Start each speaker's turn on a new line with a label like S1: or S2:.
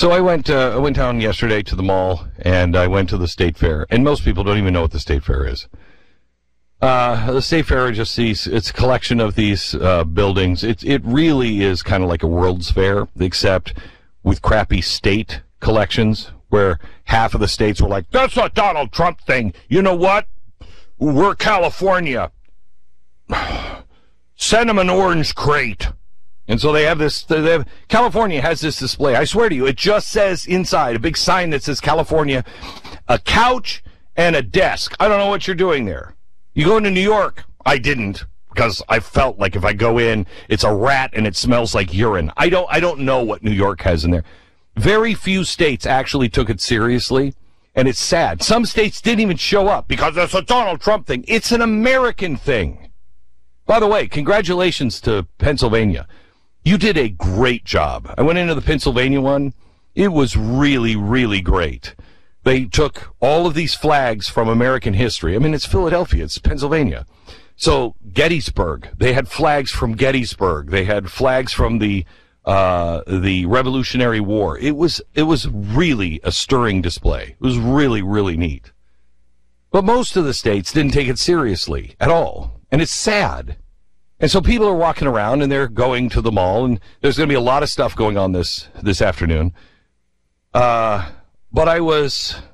S1: So I went down yesterday to the mall, and I went to the State Fair. And most people don't even know what the State Fair is. The State Fair just it's a collection of these buildings. It really is kind of like a World's Fair, except with crappy state collections, where half of the states were like, that's a Donald Trump thing. You know what? We're California. Send them an orange crate. And so they have this, California has this display. I swear to you, it just says inside, a big sign that says California, a couch and a desk. I don't know what you're doing there. You go into New York? I didn't, because I felt like if I go in, it's a rat and it smells like urine. I don't know what New York has in there. Very few states actually took it seriously, and it's sad. Some states didn't even show up because it's a Donald Trump thing. It's an American thing. By the way, congratulations to Pennsylvania. You did a great job. I went into the Pennsylvania one. It was really, really great. They took all of these flags from American history. I mean, it's Philadelphia. It's Pennsylvania. So Gettysburg, they had flags from Gettysburg. They had flags from the Revolutionary War. It was really a stirring display. It was really, really neat. But most of the states didn't take it seriously at all. And it's sad. And so people are walking around and they're going to the mall, and there's going to be a lot of stuff going on this afternoon. But I was